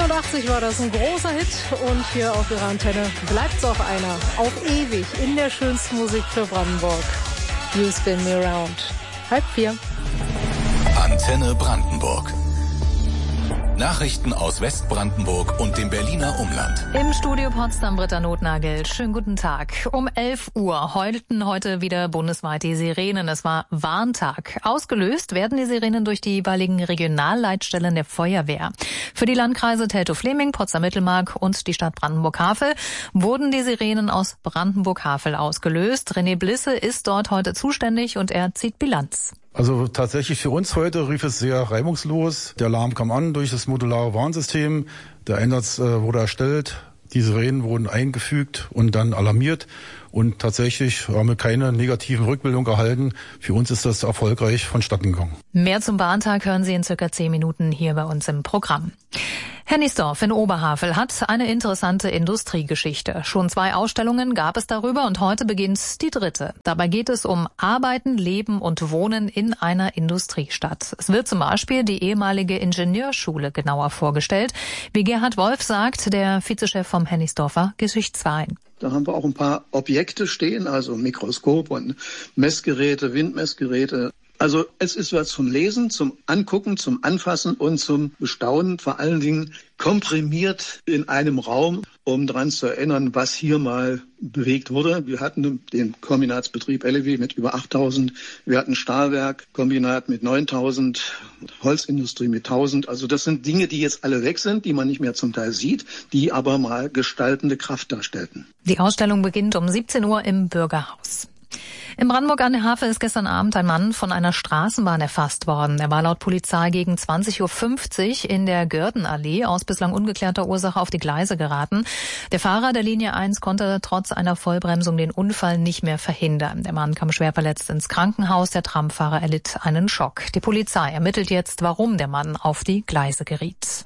84 war das ein großer Hit und hier auf Ihrer Antenne bleibt's auch einer. Auf ewig in der schönsten Musik für Brandenburg. You Spin Me Round. 3:30. Antenne Brandenburg. Nachrichten aus Westbrandenburg und dem Berliner Umland. Im Studio Potsdam Britta Notnagel. Schönen guten Tag. Um 11 Uhr heulten heute wieder bundesweit die Sirenen. Es war Warntag. Ausgelöst werden die Sirenen durch die jeweiligen Regionalleitstellen der Feuerwehr. Für die Landkreise Teltow-Fleming, Potsdam-Mittelmark und die Stadt Brandenburg-Havel wurden die Sirenen aus Brandenburg-Havel ausgelöst. René Blisse ist dort heute zuständig und er zieht Bilanz. Also tatsächlich für uns heute rief es sehr reibungslos. Der Alarm kam an durch das modulare Warnsystem. Der Einsatz wurde erstellt. Die Sirenen wurden eingefügt und dann alarmiert. Und tatsächlich haben wir keine negativen Rückmeldungen erhalten. Für uns ist das erfolgreich vonstatten gegangen. Mehr zum Warntag hören Sie in circa 10 Minuten hier bei uns im Programm. Hennigsdorf in Oberhavel hat eine interessante Industriegeschichte. Schon 2 Ausstellungen gab es darüber und heute beginnt die 3. Dabei geht es um Arbeiten, Leben und Wohnen in einer Industriestadt. Es wird zum Beispiel die ehemalige Ingenieurschule genauer vorgestellt, wie Gerhard Wolf sagt, der Vizechef vom Hennigsdorfer Geschichtsverein. Da haben wir auch ein paar Objekte stehen, also Mikroskop und Messgeräte, Windmessgeräte. Also es ist was zum Lesen, zum Angucken, zum Anfassen und zum Bestaunen, vor allen Dingen komprimiert in einem Raum, um daran zu erinnern, was hier mal bewegt wurde. Wir hatten den Kombinatsbetrieb LEW mit über 8.000, wir hatten Stahlwerkkombinat mit 9.000, Holzindustrie mit 1.000. Also das sind Dinge, die jetzt alle weg sind, die man nicht mehr zum Teil sieht, die aber mal gestaltende Kraft darstellten. Die Ausstellung beginnt um 17 Uhr im Bürgerhaus. In Brandenburg an der Havel ist gestern Abend ein Mann von einer Straßenbahn erfasst worden. Er war laut Polizei gegen 20.50 Uhr in der Gördenallee aus bislang ungeklärter Ursache auf die Gleise geraten. Der Fahrer der Linie 1 konnte trotz einer Vollbremsung den Unfall nicht mehr verhindern. Der Mann kam schwer verletzt ins Krankenhaus. Der Tramfahrer erlitt einen Schock. Die Polizei ermittelt jetzt, warum der Mann auf die Gleise geriet.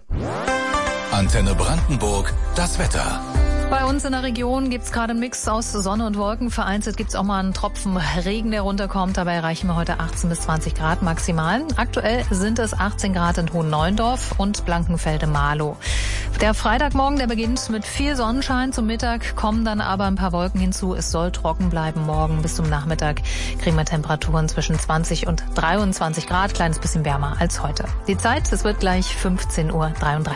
Antenne Brandenburg, das Wetter. Bei uns in der Region gibt's gerade einen Mix aus Sonne und Wolken. Vereinzelt gibt's auch mal einen Tropfen Regen, der runterkommt. Dabei erreichen wir heute 18 bis 20 Grad maximal. Aktuell sind es 18 Grad in Hohen-Neuendorf und Blankenfelde-Marlow. Der Freitagmorgen, der beginnt mit viel Sonnenschein. Zum Mittag kommen dann aber ein paar Wolken hinzu. Es soll trocken bleiben morgen. Bis zum Nachmittag kriegen wir Temperaturen zwischen 20 und 23 Grad. Kleines bisschen wärmer als heute. Die Zeit, es wird gleich 15:33 Uhr.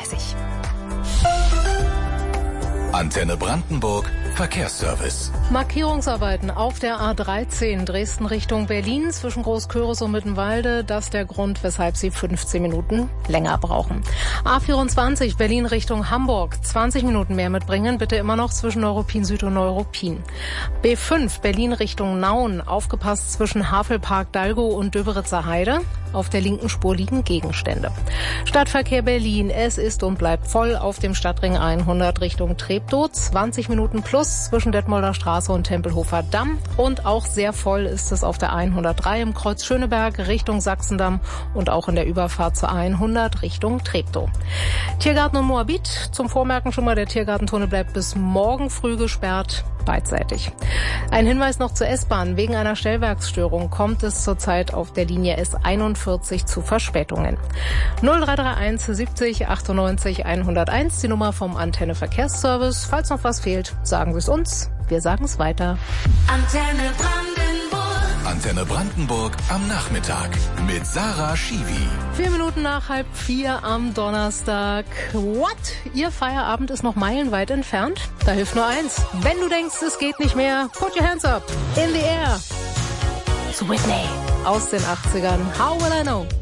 Antenne Brandenburg, Verkehrsservice. Markierungsarbeiten auf der A13 Dresden Richtung Berlin zwischen Großköris und Mittenwalde. Das ist der Grund, weshalb Sie 15 Minuten länger brauchen. A24 Berlin Richtung Hamburg. 20 Minuten mehr mitbringen. Bitte immer noch zwischen Neuruppin Süd und Neuruppin. B5 Berlin Richtung Nauen. Aufgepasst zwischen Havelpark Dalgo und Döberitzer Heide. Auf der linken Spur liegen Gegenstände. Stadtverkehr Berlin. Es ist und bleibt voll auf dem Stadtring 100 Richtung Treptow. 20 Minuten plus zwischen Detmolder Straße und Tempelhofer Damm. Und auch sehr voll ist es auf der 103 im Kreuz Schöneberg Richtung Sachsendamm und auch in der Überfahrt zur 100 Richtung Treptow. Tiergarten und Moabit. Zum Vormerken schon mal, der Tiergartentunnel bleibt bis morgen früh gesperrt. Beidseitig. Ein Hinweis noch zur S-Bahn. Wegen einer Stellwerksstörung kommt es zurzeit auf der Linie S41 zu Verspätungen. 0331 70 98 101, die Nummer vom Antenne Verkehrsservice. Falls noch was fehlt, sagen Sie es uns. Wir sagen es weiter. Antenne Brandenburg. Antenne Brandenburg am Nachmittag mit Sarah Schiwi. 4 Minuten nach 3:30 am Donnerstag. What? Ihr Feierabend ist noch meilenweit entfernt? Da hilft nur eins. Wenn du denkst, es geht nicht mehr, put your hands up in the air. Zu Whitney aus den 80ern. How will I know?